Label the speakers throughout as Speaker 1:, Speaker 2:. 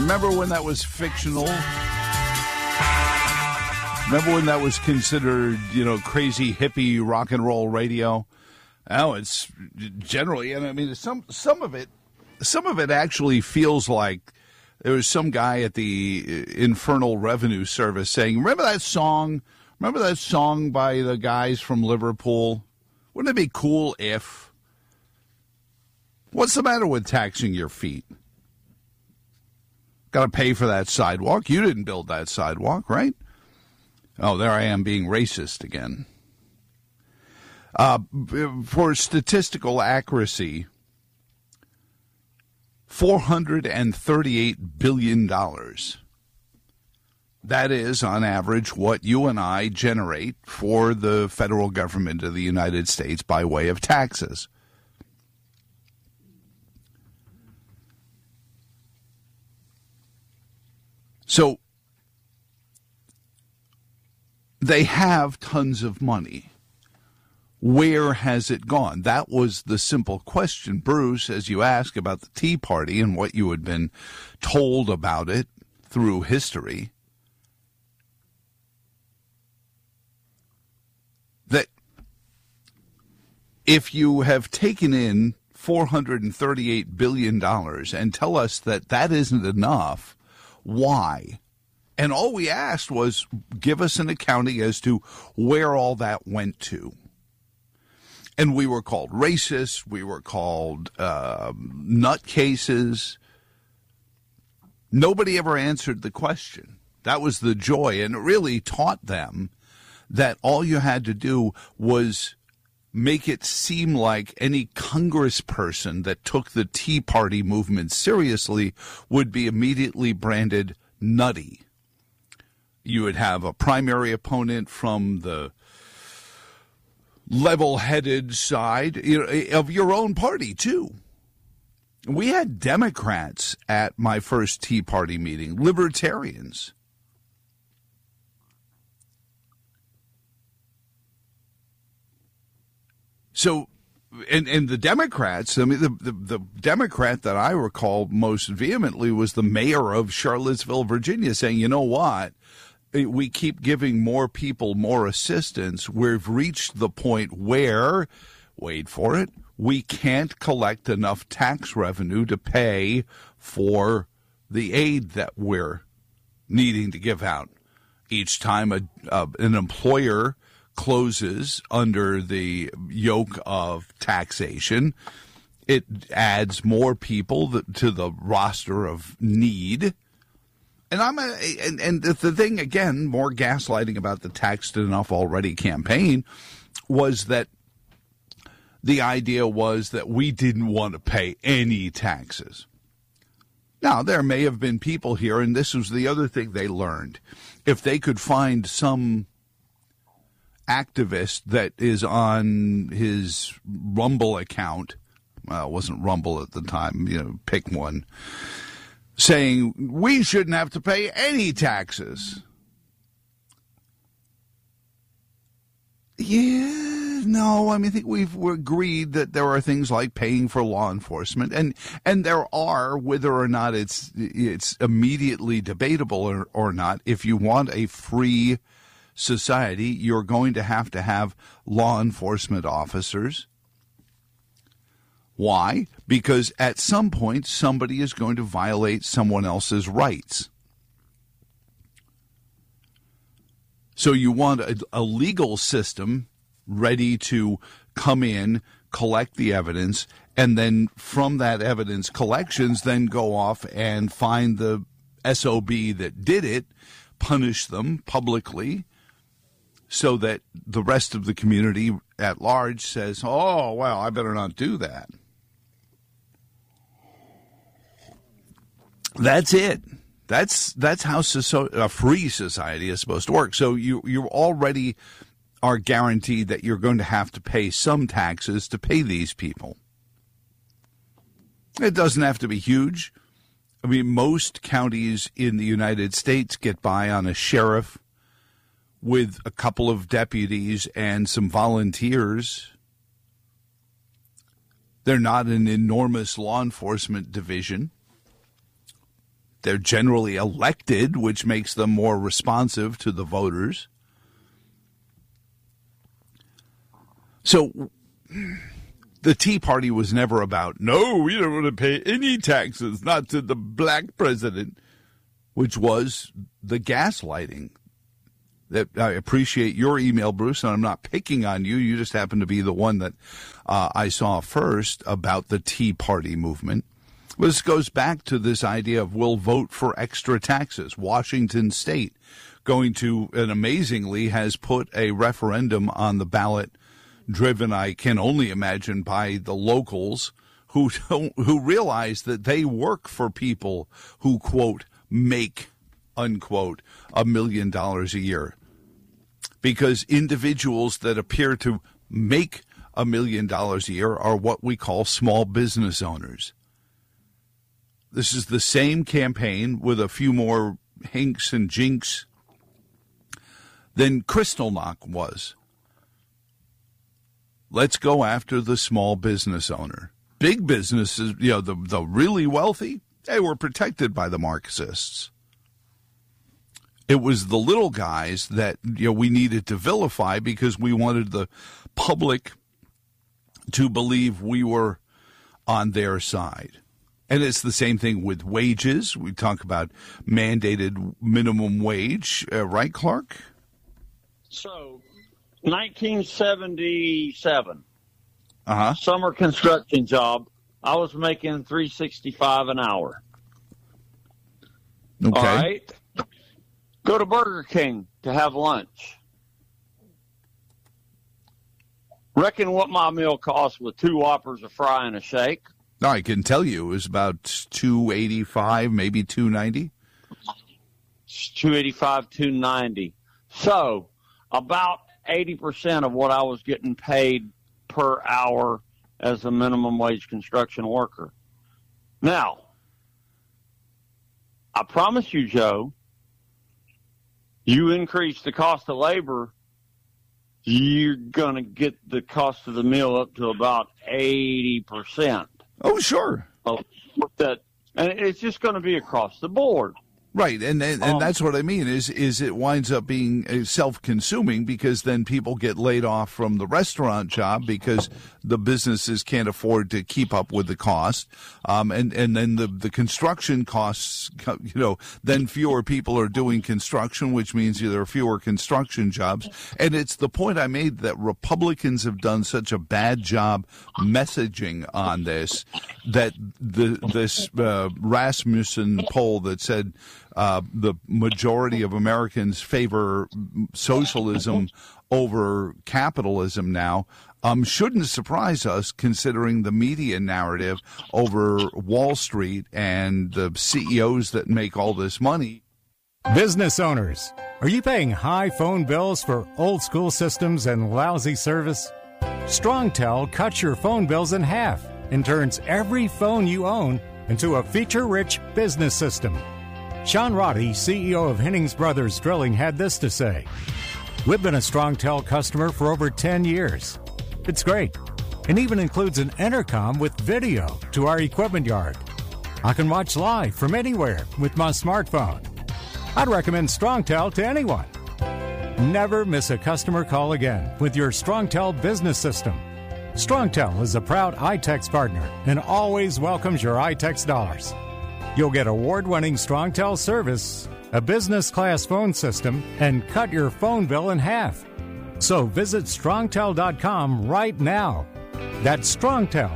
Speaker 1: Remember when that was fictional? Remember when that was considered, crazy hippie rock and roll radio? Now it's generally, and I mean, some of it actually feels like there was some guy at the Infernal Revenue Service saying, remember that song by the guys from Liverpool? Wouldn't it be cool if? What's the matter with taxing your feet? Got to pay for that sidewalk. You didn't build that sidewalk, right? Oh, there I am being racist again. For statistical accuracy, $438 billion. That is, on average, what you and I generate for the federal government of the United States by way of taxes. So they have tons of money. Where has it gone? That was the simple question, Bruce, as you ask about the Tea Party and what you had been told about it through history. That if you have taken in $438 billion and tell us that that isn't enough, why? And all we asked was give us an accounting as to where all that went to. And we were called racist. We were called nutcases. Nobody ever answered the question. That was the joy. And it really taught them that all you had to do was make it seem like any congressperson that took the Tea Party movement seriously would be immediately branded nutty. You would have a primary opponent from the level-headed side of your own party, too. We had Democrats at my first Tea Party meeting, libertarians. So, and the Democrats, I mean, the Democrat that I recall most vehemently was the mayor of Charlottesville, Virginia, saying, you know what? We keep giving more people more assistance. We've reached the point where, wait for it, we can't collect enough tax revenue to pay for the aid that we're needing to give out. Each time an employer closes under the yoke of taxation, it adds more people to the roster of need. And the thing, again, more gaslighting about the Taxed Enough Already campaign was that the idea was that we didn't want to pay any taxes. Now, there may have been people here, and this was the other thing they learned. If they could find some activist that is on his Rumble account, well, it wasn't Rumble at the time, pick one, saying we shouldn't have to pay any taxes. Yeah, no, I think we've agreed that there are things like paying for law enforcement, and there are, whether or not it's immediately debatable or not. If you want a free society, you're going to have law enforcement officers. Why? Because at some point, somebody is going to violate someone else's rights. So you want a legal system ready to come in, collect the evidence, and then from that evidence collections, then go off and find the SOB that did it, punish them publicly, so that the rest of the community at large says, oh, well, I better not do that. That's it. That's how a free society is supposed to work. So you already are guaranteed that you're going to have to pay some taxes to pay these people. It doesn't have to be huge. I mean, most counties in the United States get by on a sheriff with a couple of deputies and some volunteers. They're not an enormous law enforcement division. They're generally elected, which makes them more responsive to the voters. So the Tea Party was never about, no, we don't want to pay any taxes, not to the black president, which was the gaslighting. That I appreciate your email, Bruce, and I'm not picking on you. You just happen to be the one that I saw first about the Tea Party movement. This goes back to this idea of we'll vote for extra taxes. Washington State going to, and amazingly, has put a referendum on the ballot driven, I can only imagine, by the locals who realize that they work for people who, quote, make, unquote, $1 million a year. Because individuals that appear to make $1 million a year are what we call small business owners. This is the same campaign with a few more hinks and jinks than Kristallnacht was. Let's go after the small business owner. Big businesses, the really wealthy, they were protected by the Marxists. It was the little guys that we needed to vilify because we wanted the public to believe we were on their side. And it's the same thing with wages. We talk about mandated minimum wage, right, Clark?
Speaker 2: So, 1977,
Speaker 1: Uh-huh.
Speaker 2: Summer construction job. I was making $3.65 an hour.
Speaker 1: Okay.
Speaker 2: All right. Go to Burger King to have lunch. Reckon what my meal cost with 2 Whoppers, a fry, and a shake?
Speaker 1: No, I can tell you it was about $2.85, maybe $2.90.
Speaker 2: $2.85, $2.90. So about 80% of what I was getting paid per hour as a minimum wage construction worker. Now, I promise you, Joe, you increase the cost of labor, you're going to get the cost of the meal up to about 80%.
Speaker 1: Oh, sure.
Speaker 2: Of that, and it's just going to be across the board.
Speaker 1: Right, and that's what I mean is it winds up being self-consuming because then people get laid off from the restaurant job because the businesses can't afford to keep up with the cost, and then the construction costs, then fewer people are doing construction, which means there are fewer construction jobs. And it's the point I made that Republicans have done such a bad job messaging on this that this Rasmussen poll that said the majority of Americans favor socialism over capitalism now shouldn't surprise us, considering the media narrative over Wall Street and the CEOs that make all this money.
Speaker 3: Business owners, are you paying high phone bills for old school systems and lousy service? StrongTel cuts your phone bills in half and turns every phone you own into a feature-rich business system. Sean Roddy, CEO of Hennings Brothers Drilling, had this to say: "We've been a StrongTel customer for over 10 years. It's great, and even includes an intercom with video to our equipment yard. I can watch live from anywhere with my smartphone. I'd recommend StrongTel to anyone. Never miss a customer call again with your StrongTel business system. StrongTel is a proud iTex partner and always welcomes your iTex dollars. You'll get award-winning StrongTel service, a business-class phone system, and cut your phone bill in half. So visit StrongTel.com right now. That's StrongTel,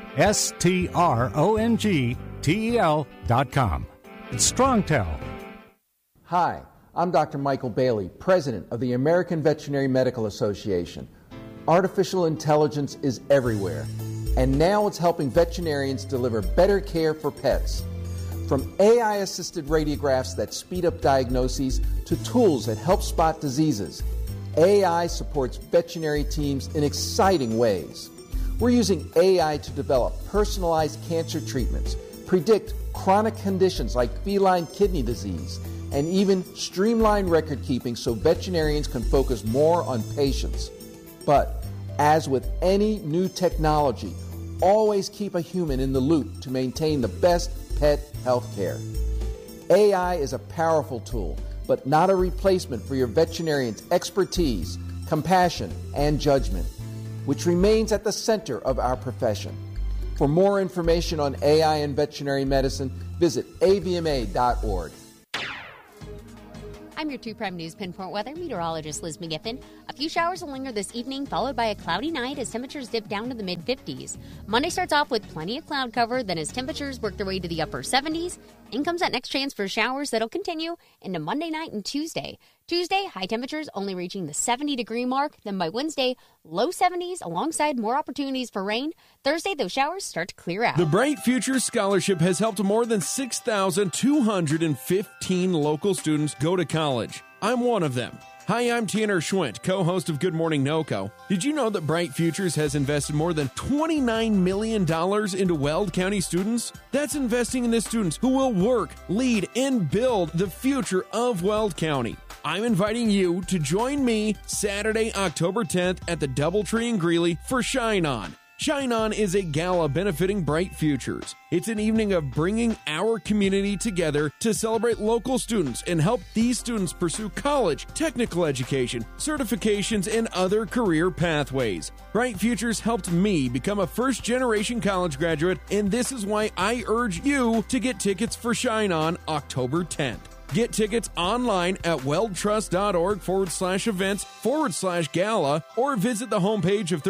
Speaker 3: StrongTel.com. It's StrongTel.
Speaker 4: Hi, I'm Dr. Michael Bailey, President of the American Veterinary Medical Association. Artificial intelligence is everywhere, and now it's helping veterinarians deliver better care for pets. From AI-assisted radiographs that speed up diagnoses to tools that help spot diseases, AI supports veterinary teams in exciting ways. We're using AI to develop personalized cancer treatments, predict chronic conditions like feline kidney disease, and even streamline record keeping so veterinarians can focus more on patients. But as with any new technology, always keep a human in the loop to maintain the best pet health care. AI is a powerful tool, but not a replacement for your veterinarian's expertise, compassion, and judgment, which remains at the center of our profession. For more information on AI in veterinary medicine, visit avma.org.
Speaker 5: I'm your 2 Prime News Pinpoint weather meteorologist Liz McGiffin. A few showers will linger this evening, followed by a cloudy night as temperatures dip down to the mid-50s. Monday starts off with plenty of cloud cover, then as temperatures work their way to the upper 70s, in comes that next chance for showers that'll continue into Monday night and Tuesday. Tuesday, high temperatures only reaching the 70-degree mark. Then by Wednesday, low 70s alongside more opportunities for rain. Thursday, those showers start to clear out.
Speaker 6: The Bright Futures Scholarship has helped more than 6,215 local students go to college. I'm one of them. Hi, I'm Tanner Schwint, co-host of Good Morning NoCo. Did you know that Bright Futures has invested more than $29 million into Weld County students? That's investing in the students who will work, lead, and build the future of Weld County. I'm inviting you to join me Saturday, October 10th at the Doubletree in Greeley for Shine On. Shine On is a gala benefiting Bright Futures. It's an evening of bringing our community together to celebrate local students and help these students pursue college, technical education, certifications, and other career pathways. Bright Futures helped me become a first-generation college graduate, and this is why I urge you to get tickets for Shine On October 10th. Get tickets online at weldtrust.org/events/gala or visit the homepage of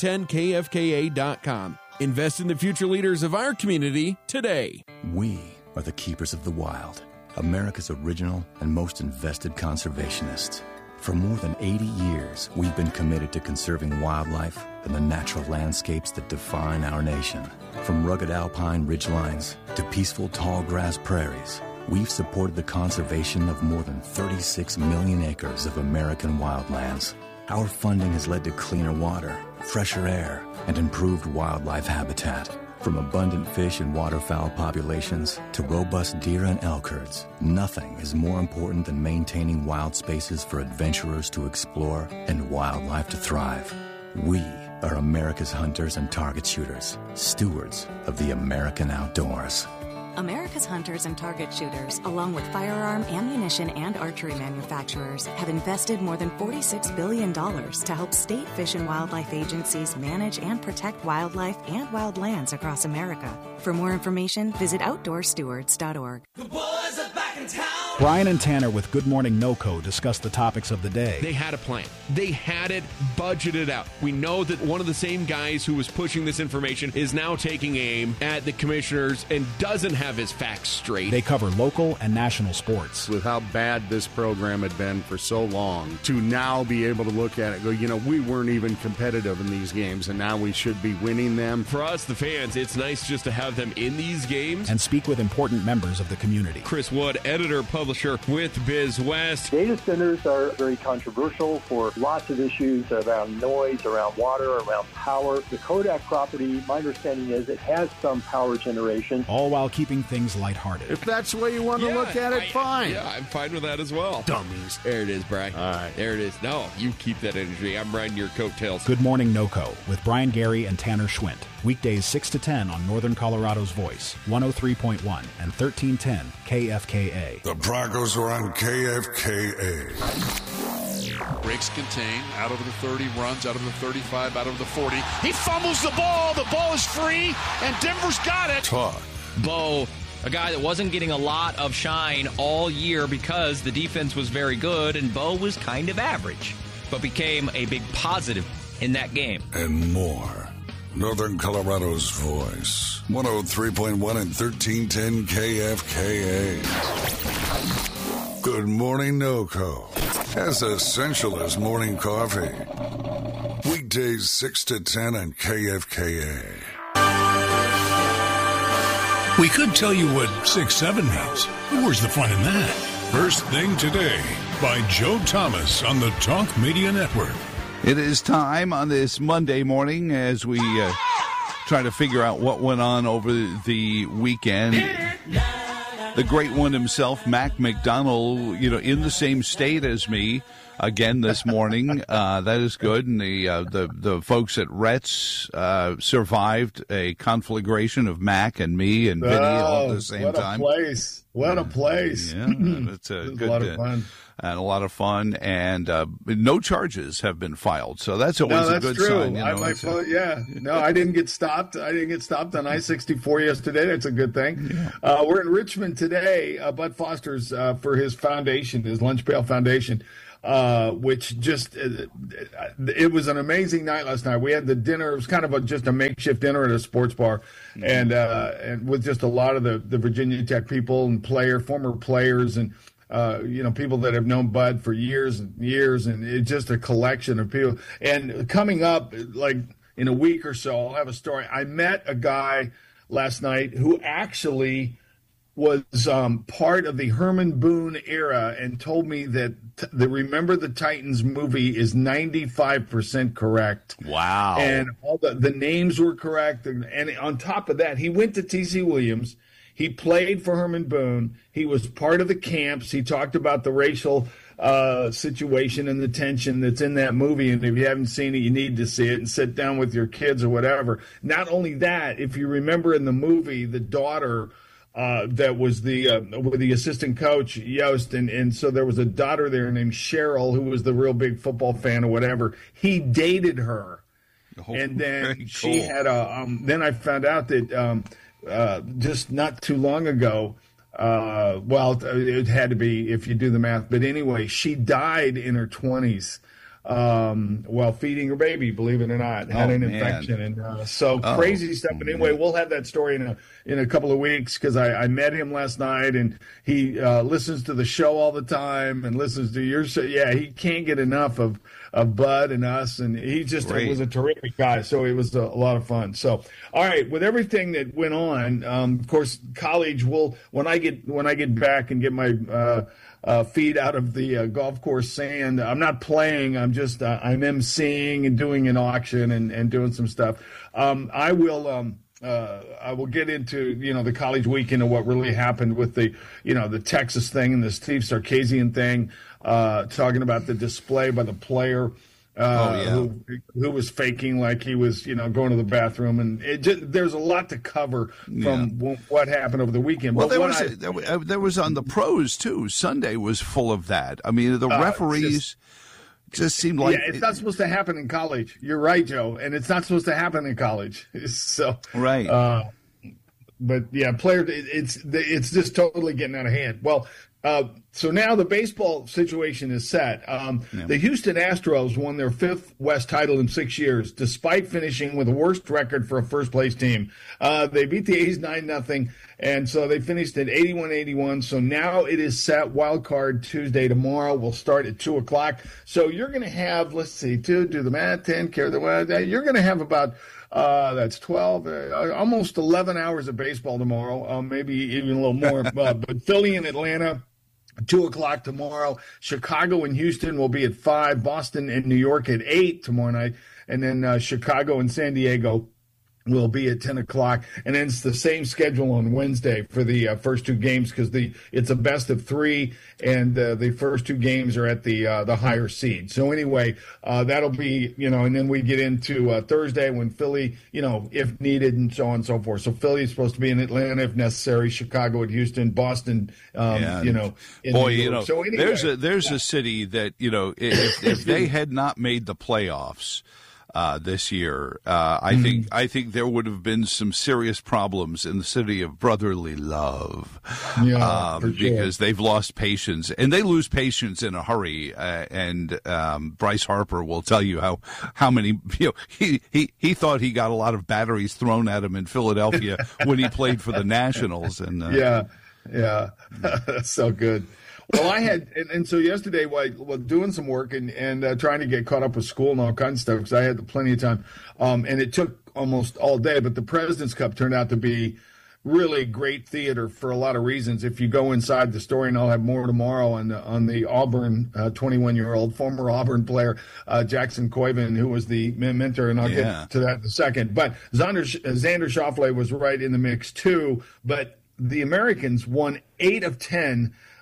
Speaker 6: 1310kfka.com. Invest in the future leaders of our community today.
Speaker 7: We are the keepers of the wild, America's original and most invested conservationists. For more than 80 years, we've been committed to conserving wildlife and the natural landscapes that define our nation. From rugged alpine ridgelines to peaceful tall grass prairies, we've supported the conservation of more than 36 million acres of American wildlands. Our funding has led to cleaner water, fresher air, and improved wildlife habitat. From abundant fish and waterfowl populations to robust deer and elk herds, nothing is more important than maintaining wild spaces for adventurers to explore and wildlife to thrive. We are America's hunters and target shooters, stewards of the American outdoors.
Speaker 8: America's hunters and target shooters, along with firearm, ammunition, and archery manufacturers, have invested more than $46 billion to help state fish and wildlife agencies manage and protect wildlife and wildlands across America. For more information, visit OutdoorStewards.org.
Speaker 9: The boys are back in town.
Speaker 10: Brian and Tanner with Good Morning NoCo discuss the topics of the day.
Speaker 6: They had a plan. They had it budgeted out. We know that one of the same guys who was pushing this information is now taking aim at the commissioners and doesn't have his facts straight.
Speaker 10: They cover local and national sports.
Speaker 11: With how bad this program had been for so long, to now be able to look at it and go, you know, we weren't even competitive in these games, and now we should be winning them.
Speaker 6: For us, the fans, it's nice just to have them in these games.
Speaker 10: And speak with important members of the community.
Speaker 6: Chris Wood, editor, publisher with Biz West.
Speaker 12: Data centers are very controversial for lots of issues around noise, around water, around power. The Kodak property, my understanding is it has some power generation.
Speaker 10: All while keeping things lighthearted.
Speaker 11: If that's the way you want to look at it, fine.
Speaker 6: Yeah, I'm fine with that as well.
Speaker 11: Dummies.
Speaker 6: There it is, Brian.
Speaker 11: All right.
Speaker 6: There it is. No, you keep that energy. I'm riding your coattails.
Speaker 10: Good Morning NoCo with Brian Gary and Tanner Schwint. Weekdays 6 to 10 on Northern Colorado's Voice, 103.1 and 1310 KFKA.
Speaker 13: The Broncos are on KFKA.
Speaker 14: Breaks contain, out over the 30, runs out of the 35, out of the 40. He fumbles the ball is free, and Denver's got it.
Speaker 13: Talk.
Speaker 15: Bo, a guy that wasn't getting a lot of shine all year because the defense was very good and Bo was kind of average, but became a big positive in that game.
Speaker 13: And more. Northern Colorado's Voice, 103.1 and 1310 KFKA. Good Morning NoCo. As essential as morning coffee. Weekdays 6 to 10 on KFKA.
Speaker 16: We could tell you what 6-7 means. Where's the fun in that? First Thing Today by Joe Thomas on the Talk Media Network.
Speaker 1: It is time on this Monday morning as we try to figure out what went on over the weekend. The great one himself, Mac McDonald, in the same state as me, again this morning. That is good. And the folks at Rhett's survived a conflagration of Mac and me and Vinny all at the same time.
Speaker 17: What a place.
Speaker 1: Yeah, it's a good,
Speaker 17: a lot of fun.
Speaker 1: And a lot of fun, and no charges have been filed, so that's always a good sign.
Speaker 17: I didn't get stopped. I didn't get stopped on I-64 yesterday. That's a good thing. Yeah. We're in Richmond today. Bud Foster's for his foundation, his Lunch Pail Foundation, which just it was an amazing night last night. We had the dinner. It was kind of just a makeshift dinner at a sports bar, and with just a lot of the Virginia Tech people and former players and. People that have known Bud for years and years, and it's just a collection of people. And coming up, like in a week or so, I'll have a story. I met a guy last night who actually was part of the Herman Boone era and told me that the Remember the Titans movie is 95% correct.
Speaker 1: Wow.
Speaker 17: And all the names were correct. And on top of that, he went to T.C. Williams. He played for Herman Boone. He was part of the camps. He talked about the racial situation and the tension that's in that movie. And if you haven't seen it, you need to see it and sit down with your kids or whatever. Not only that, if you remember in the movie, the daughter that was with the assistant coach, Yost, and so there was a daughter there named Cheryl who was the real big football fan or whatever. He dated her. And then she had then I found out that just not too long ago, it had to be if you do the math. But anyway, she died in her 20s while feeding her baby, believe it or not, had an infection. And crazy stuff. But anyway, we'll have that story in a couple of weeks because I met him last night, and he listens to the show all the time and listens to your show. Yeah, he can't get enough of Bud and us, and he just was a terrific guy. So it was a lot of fun. So, all right, with everything that went on, of course, college will when I get back and get my feet out of the golf course sand. I'm not playing. I'm just I'm emceeing and doing an auction and doing some stuff. I will get into the college weekend and what really happened with the Texas thing and the Steve Sarkisian thing. Talking about the display by the player who was faking like he was going to the bathroom, and there's a lot to cover from what happened over the weekend.
Speaker 1: Well, there was on the pros too. Sunday was full of that. I mean, the referees just seemed like
Speaker 17: it's not supposed to happen in college. You're right, Joe, and it's not supposed to happen in college. So
Speaker 1: right.
Speaker 17: But yeah, players, it's just totally getting out of hand. Well. So now the baseball situation is set. The Houston Astros won their 5th West title in 6 years, despite finishing with the worst record for a first-place team. They beat the A's 9-0, and so they finished at 81-81. So now it is set. Wild Card Tuesday tomorrow will start at 2 o'clock. So you're going to have, let's see, 2, do the math, 10, carry the weather. You're going to have about that's 12, almost 11 hours of baseball tomorrow, maybe even a little more. But Philly and Atlanta, 2 o'clock tomorrow. Chicago and Houston will be at 5. Boston and New York at 8 tomorrow night. And then Chicago and San Diego will be at 10 o'clock. And then it's the same schedule on Wednesday for the first 2 games because it's a best of 3, and the first 2 games are at the higher seed. So anyway, that'll be, and then we get into Thursday when Philly, if needed and so on and so forth. So Philly is supposed to be in Atlanta if necessary, Chicago at Houston, Boston,
Speaker 1: boy,
Speaker 17: So anyway,
Speaker 1: there's a city that, if they had not made the playoffs, this year, I think there would have been some serious problems in the city of brotherly love, because they've lost patience, and they lose patience in a hurry. And Bryce Harper will tell you how many he thought he got a lot of batteries thrown at him in Philadelphia when he played for the Nationals, and
Speaker 17: that's so good. Well, I had, and so yesterday, while doing some work and trying to get caught up with school and all kinds of stuff, because I had plenty of time, and it took almost all day, but the President's Cup turned out to be really great theater for a lot of reasons. If you go inside the story, and I'll have more tomorrow on the Auburn 21-year-old former Auburn player, Jackson Coyven, who was the mentor, and I'll get to that in a second. But Xander Schauffele was right in the mix, too, but the Americans won 8 of 10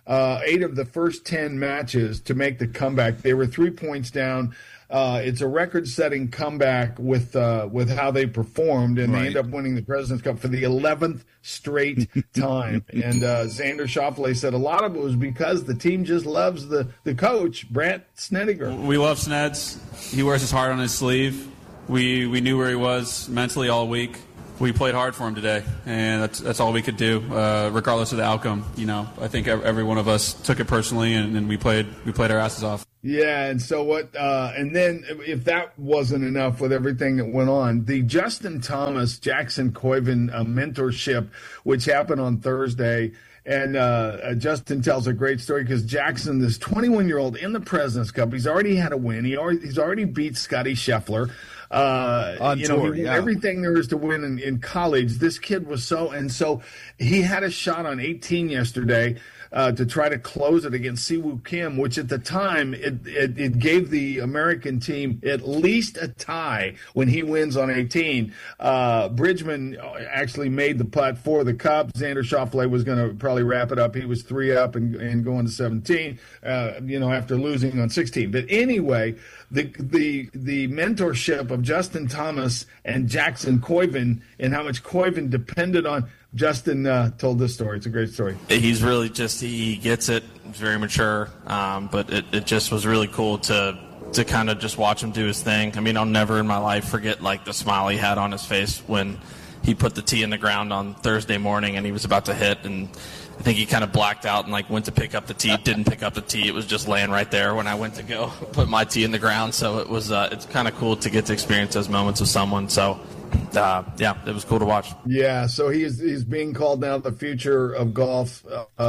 Speaker 17: 8 of the first 10 matches to make the comeback. They were 3 points down. It's a record-setting comeback with how they performed, and they end up winning the President's Cup for the 11th straight time. And Xander Schauffele said a lot of it was because the team just loves the coach, Brandt Snedeker.
Speaker 18: We love Sneds. He wears his heart on his sleeve. We knew where he was mentally all week. We played hard for him today, and that's all we could do, regardless of the outcome. I think every one of us took it personally, and we played our asses off.
Speaker 17: Yeah, and so what? And then, if that wasn't enough with everything that went on, the Justin Thomas Jackson Koiven mentorship, which happened on Thursday, and Justin tells a great story because Jackson, this 21-year-old in the President's Cup, he's already had a win. He's already beat Scotty Scheffler.
Speaker 1: On tour,
Speaker 17: he won everything there is to win in college. This kid was so he had a shot on 18 yesterday to try to close it against Siwoo Kim, which at the time it gave the American team at least a tie when he wins on 18. Bridgman actually made the putt for the cup. Xander Schauffele was going to probably wrap it up. He was 3 up and going to 17, after losing on 16. But anyway, the mentorship of Justin Thomas and Jackson Koiven and how much Koiven depended on. Justin told this story. It's a great story.
Speaker 19: He's really he gets it. He's very mature, but it just was really cool to kind of just watch him do his thing. I mean, I'll never in my life forget the smile he had on his face when he put the tee in the ground on Thursday morning and he was about to hit, and I think he kind of blacked out and went to pick up the tee, didn't pick up the tee. It was just laying right there when I went to go put my tee in the ground. So it was it's kind of cool to get to experience those moments with someone. So it was cool to watch.
Speaker 17: Yeah, so he's being called now the future of golf.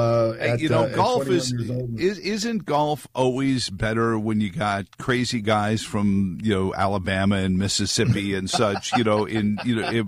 Speaker 1: Golf isn't golf always better when you got crazy guys from Alabama and Mississippi and such. Absolutely.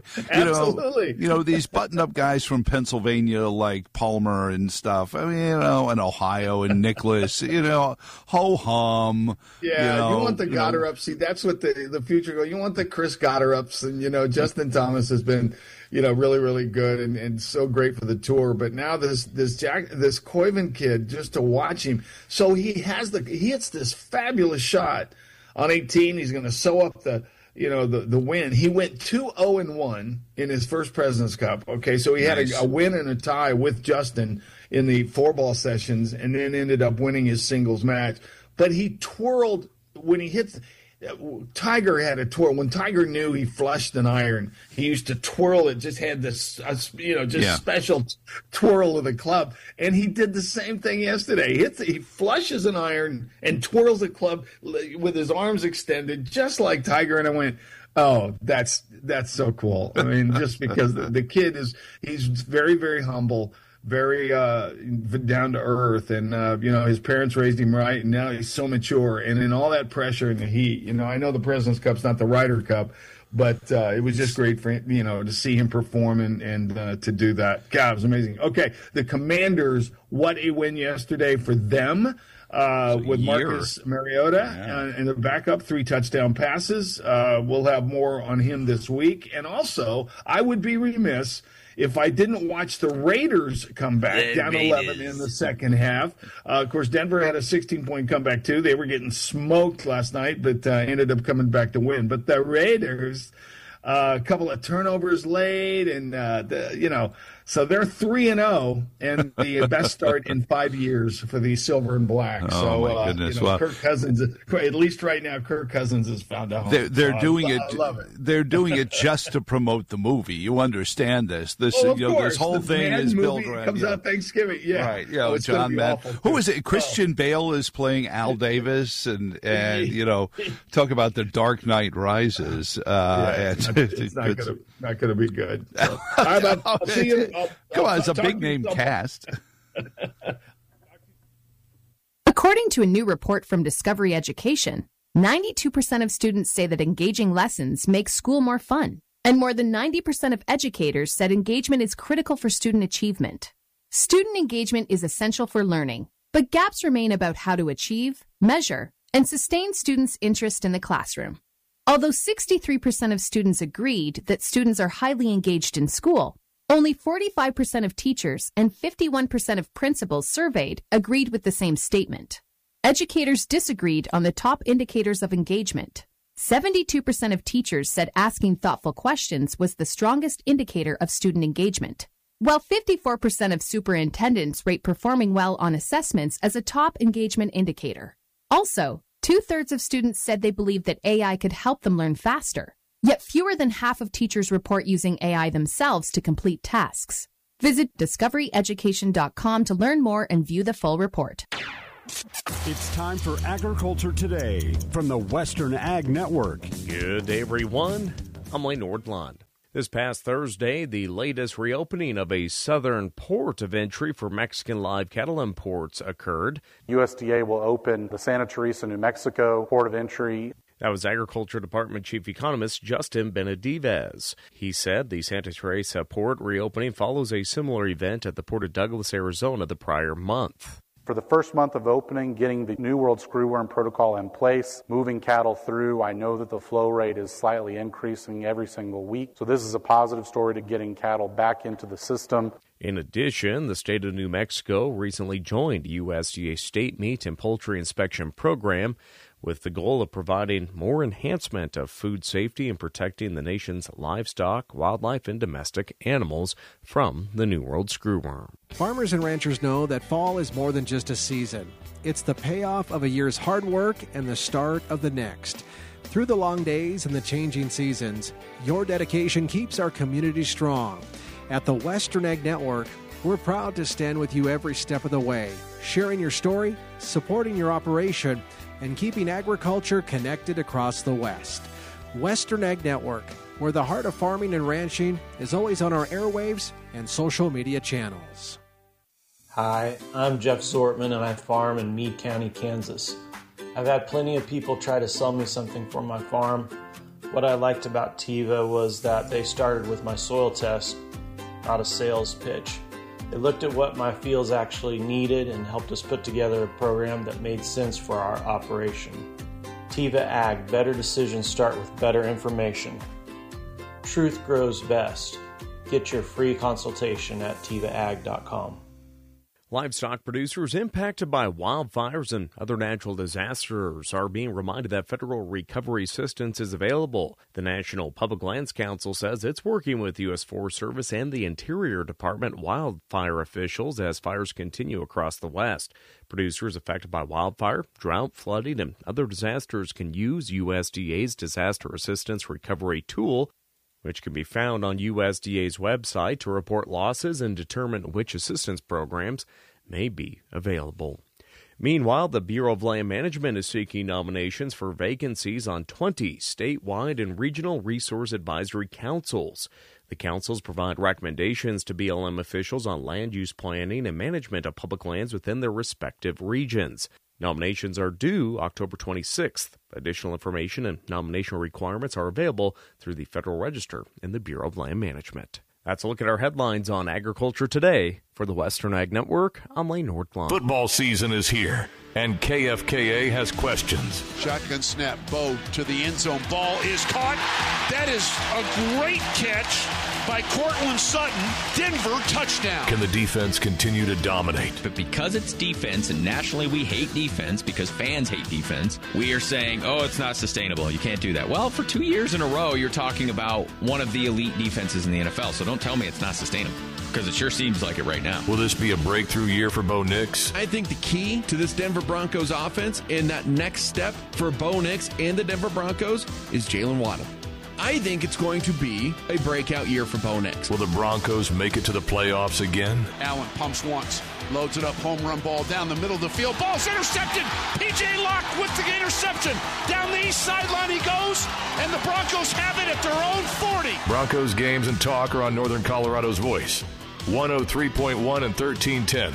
Speaker 1: These button-up guys from Pennsylvania like Palmer and stuff. I mean, and Ohio and Nicholas. Ho hum.
Speaker 17: Yeah, you want the Goddard-ups. See, that's what the future goes. You want the Chris Goddard-ups. And, Justin Thomas has been, really, really good and so great for the tour. But now this Koiven kid, just to watch him. So he hits this fabulous shot on 18. He's going to sew up the win. He went 2-0-1 in his first President's Cup. Okay, so he had a win and a tie with Justin in the 4-ball sessions and then ended up winning his singles match. But he twirled when he hits. Tiger had a twirl. When Tiger knew he flushed an iron, he used to twirl it. Just had this, special twirl of the club. And he did the same thing yesterday. He flushes an iron and twirls the club with his arms extended, just like Tiger. And I went, oh, that's so cool. I mean, just because the kid he's very, very humble. Very down to earth, and his parents raised him right, and now he's so mature. And in all that pressure and the heat, I know the President's Cup's not the Ryder Cup, but it was just great for to see him perform and to do that. God, it was amazing. Okay, the Commanders, what a win yesterday for them. With Marcus Mariota and the backup, 3 touchdown passes. We'll have more on him this week, and also I would be remiss if I didn't watch the Raiders come back down 11 in the second half. Of course, Denver had a 16-point comeback, too. They were getting smoked last night, but ended up coming back to win. But the Raiders, a couple of turnovers late, and, so they're 3-0, and the best start in 5 years for the Silver and Black.
Speaker 1: My goodness!
Speaker 17: Kirk Cousins, at least right now, Kirk Cousins has found a home.
Speaker 1: They're doing it.
Speaker 17: I love it.
Speaker 1: They're doing it just to promote the movie. You understand this? This this whole thing is built around.
Speaker 17: Comes out Thanksgiving. Yeah,
Speaker 1: right. John Madden. Who is it? Christian Bale is playing Al Davis, and talk about the Dark Knight Rises.
Speaker 17: It's not going to be good. So, I'll see you.
Speaker 1: Come on, it's a big name cast.
Speaker 20: According to a new report from Discovery Education, 92% of students say that engaging lessons make school more fun, and more than 90% of educators said engagement is critical for student achievement. Student engagement is essential for learning, but gaps remain about how to achieve, measure, and sustain students' interest in the classroom. Although 63% of students agreed that students are highly engaged in school, Only 45% of teachers and 51% of principals surveyed agreed with the same statement. Educators disagreed on the top indicators of engagement. 72% of teachers said asking thoughtful questions was the strongest indicator of student engagement, while 54% of superintendents rate performing well on assessments as a top engagement indicator. Also, 2/3 of students said they believed that AI could help them learn faster, yet fewer than half of teachers report using AI themselves to complete tasks. Visit discoveryeducation.com to learn more and view the full report.
Speaker 21: It's time for Agriculture Today from the Western Ag Network.
Speaker 22: Good day, everyone. I'm Lane Nordlund. This past Thursday, the latest reopening of a southern port of entry for Mexican live cattle imports occurred.
Speaker 23: USDA will open the Santa Teresa, New Mexico port of entry.
Speaker 22: That was Agriculture Department Chief Economist Justin Benavides. He said the Santa Teresa port reopening follows a similar event at the Port of Douglas, Arizona the prior month.
Speaker 23: For the first month of opening, getting the New World Screwworm protocol in place, moving cattle through, I know that the flow rate is slightly increasing every single week. So this is a positive story to getting cattle back into the system.
Speaker 22: In addition, the state of New Mexico recently joined USDA's State Meat and Poultry Inspection Program with the goal of providing more enhancement of food safety and protecting the nation's livestock, wildlife, and domestic animals from the New World Screwworm.
Speaker 24: Farmers and ranchers know that fall is more than just a season. It's the payoff of a year's hard work and the start of the next. Through the long days and the changing seasons, your dedication keeps our community strong. At the Western Ag Network, we're proud to stand with you every step of the way, sharing your story, supporting your operation, and keeping agriculture connected across the West. Western Ag Network, where the heart of farming and ranching is always on our airwaves and social media channels.
Speaker 25: Hi, I'm Jeff Sortman, and I farm in Meade County, Kansas. I've had plenty of people try to sell me something for my farm. What I liked about Teva was that they started with my soil test, not a sales pitch. They looked at what my fields actually needed and helped us put together a program that made sense for our operation. Teva Ag, better decisions start with better information. Truth grows best. Get your free consultation at tevaag.com.
Speaker 22: Livestock producers impacted by wildfires and other natural disasters are being reminded that federal recovery assistance is available. The National Public Lands Council says it's working with U.S. Forest Service and the Interior Department wildfire officials as fires continue across the West. Producers affected by wildfire, drought, flooding, and other disasters can use USDA's Disaster Assistance Recovery Tool, which can be found on USDA's website to report losses and determine which assistance programs may be available. Meanwhile, the Bureau of Land Management is seeking nominations for vacancies on 20 statewide and regional resource advisory councils. The councils provide recommendations to BLM officials on land use planning and management of public lands within their respective regions. Nominations are due October 26th. Additional information and nomination requirements are available through the Federal Register and the Bureau of Land Management. That's a look at our headlines on Agriculture Today. For the Western Ag Network, I'm Lane Nordlund.
Speaker 26: Football season is here, and KFKA has questions.
Speaker 14: Shotgun snap, Bo to the end zone. Ball is caught. That is a great catch by Cortland Sutton. Denver touchdown.
Speaker 26: Can the defense continue to dominate?
Speaker 15: But because it's defense, and nationally we hate defense because fans hate defense, we are saying, oh, it's not sustainable. You can't do that. Well, for 2 years in a row, you're talking about one of the elite defenses in the NFL, so don't tell me it's not sustainable, because it sure seems like it right now.
Speaker 26: Will this be a breakthrough year for Bo Nix?
Speaker 6: I think the key to this Denver Broncos offense and that next step for Bo Nix and the Denver Broncos is Jalen Waddle. I think it's going to be a breakout year for Bo Nix.
Speaker 26: Will the Broncos make it to the playoffs again?
Speaker 14: Allen pumps once, loads it up, home run ball down the middle of the field. Ball's intercepted. P.J. Locke with the interception. Down the east sideline he goes, and the Broncos have it at their own 40.
Speaker 26: Broncos games and talk are on Northern Colorado's Voice. 103.1 and 1310.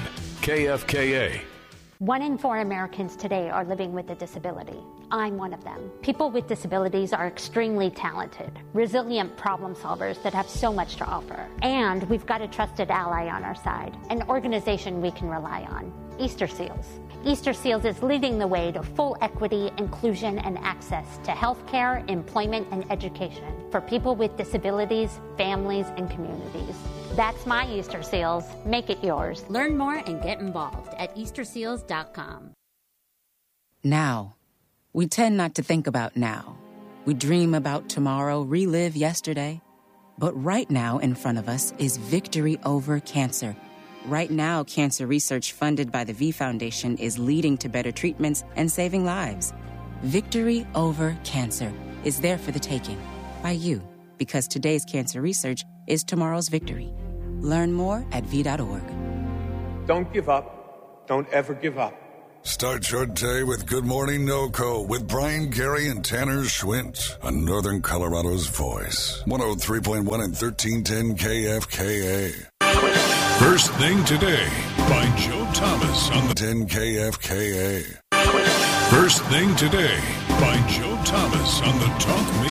Speaker 26: KFKA.
Speaker 27: 1 in 4 Americans today are living with a disability. I'm one of them. People with disabilities are extremely talented, resilient problem solvers that have so much to offer. And we've got a trusted ally on our side, an organization we can rely on, Easter Seals. Easter Seals is leading the way to full equity, inclusion, and access to health care, employment, and education for people with disabilities, families, and communities. That's my Easter Seals. Make it yours.
Speaker 2: Learn more and get involved at EasterSeals.com.
Speaker 3: Now. We tend not to think about now. We dream about tomorrow, relive yesterday. But right now in front of us is victory over cancer. Right now, cancer research funded by the V Foundation is leading to better treatments and saving lives. Victory over cancer is there for the taking by you, because today's cancer research is tomorrow's victory. Learn more at V.org.
Speaker 4: Don't give up. Don't ever give up.
Speaker 13: Start your day with Good Morning NoCo with Brian, Gary, and Tanner Schwint on Northern Colorado's Voice. 103.1 and 1310 KFKA.
Speaker 16: First Thing Today by Joe Thomas on the
Speaker 13: 10 KFKA.
Speaker 16: First Thing Today by Joe Thomas on the Talk